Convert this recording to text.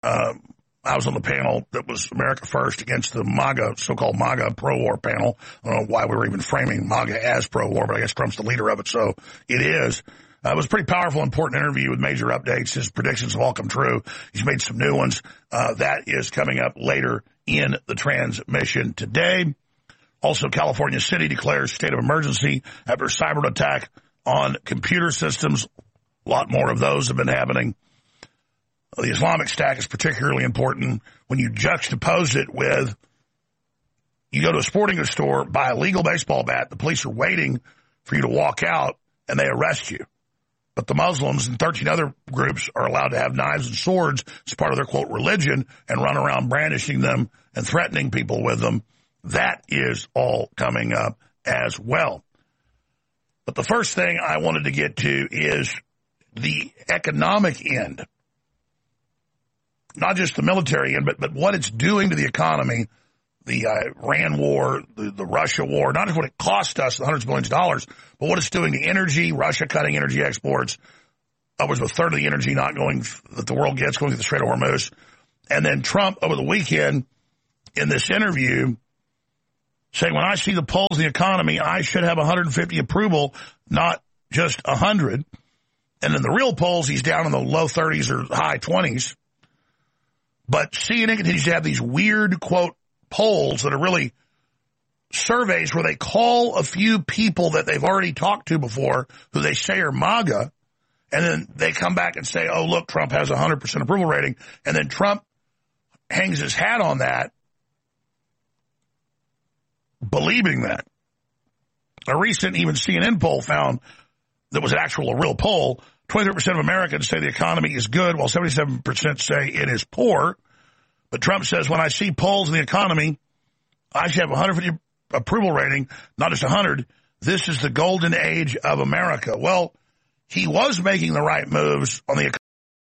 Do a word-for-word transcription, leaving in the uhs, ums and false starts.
Uh, I was on the panel that was America First against the MAGA, so-called MAGA pro-war panel. I don't know why we were even framing MAGA as pro-war, but I guess Trump's the leader of it, so it is. Uh, it was a pretty powerful, important interview with major updates. His predictions have all come true. He's made some new ones. Uh, that is coming up later in the transmission today. Also, California City declares state of emergency after a cyber attack on computer systems. A lot more of those have been happening. The Islamic stack is particularly important when you juxtapose it with you go to a sporting goods store, buy a legal baseball bat, the police are waiting for you to walk out, and they arrest you. But the Muslims and thirteen other groups are allowed to have knives and swords as part of their, quote, religion and run around brandishing them and threatening people with them. That is all coming up as well. But the first thing I wanted to get to is the economic end. Not just the military end, but, but what it's doing to the economy, the uh, Iran war, the, the Russia war, not just what it cost us, the hundreds of billions of dollars, but what it's doing to energy, Russia cutting energy exports, upwards of a third of the energy not going, that the world gets going through the Strait of Hormuz. And then Trump over the weekend in this interview saying, when I see the polls in the economy, I should have one hundred fifty approval, not just one hundred. And in the real polls, he's down in the low thirties or high twenties. But C N N continues to have these weird, quote, polls that are really surveys where they call a few people that they've already talked to before who they say are MAGA, and then they come back and say, oh, look, Trump has a one hundred percent approval rating. And then Trump hangs his hat on that, believing that. A recent even C N N poll found that was an actual, a real poll, twenty-three percent of Americans say the economy is good, while seventy-seven percent say it is poor. But Trump says, when I see polls in the economy, I should have a one hundred fifty approval rating, not just one hundred. This is the golden age of America. Well, he was making the right moves on the economy.